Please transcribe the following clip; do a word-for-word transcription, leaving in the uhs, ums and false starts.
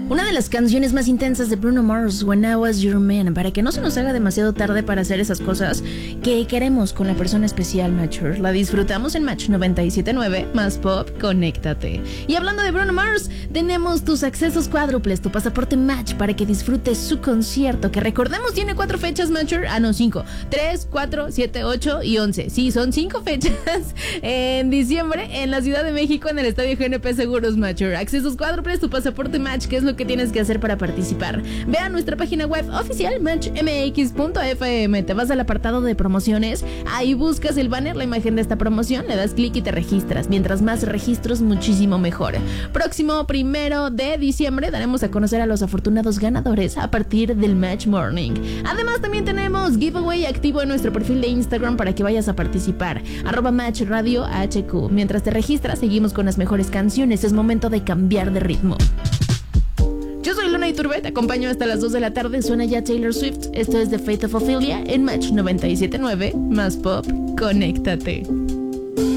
Una de las canciones más intensas de Bruno Mars, When I Was Your Man, para que no se nos haga demasiado tarde para hacer esas cosas que queremos con la persona especial, Matcher. La disfrutamos en Match noventa y siete punto nueve, más pop, conéctate. Y hablando de Bruno Mars, tenemos tus accesos cuádruples, tu pasaporte Match para que disfrutes su concierto, que recordemos tiene cuatro fechas, Matcher. Ah, no, cinco. Tres, cuatro, siete, ocho y once. Sí, son cinco fechas en diciembre en la Ciudad de México, en el Estadio G N P Seguros, Matcher. Accesos cuádruples, tu pasaporte Match, que es lo que tienes que hacer para participar. Ve a nuestra página web oficial match m x punto f m, te vas al apartado de promociones, ahí buscas el banner, la imagen de esta promoción, le das clic y te registras. Mientras más registros, muchísimo mejor. Próximo primero de diciembre daremos a conocer a los afortunados ganadores a partir del Match Morning. Además también tenemos giveaway activo en nuestro perfil de Instagram para que vayas a participar, arroba Match Radio H Q. Mientras te registras, seguimos con las mejores canciones. Es momento de cambiar de ritmo. Yo soy Luna Iturbe, te acompaño hasta las dos de la tarde. Suena ya Taylor Swift. Esto es The Fate of Ophelia en Match noventa y siete punto nueve, más pop, conéctate.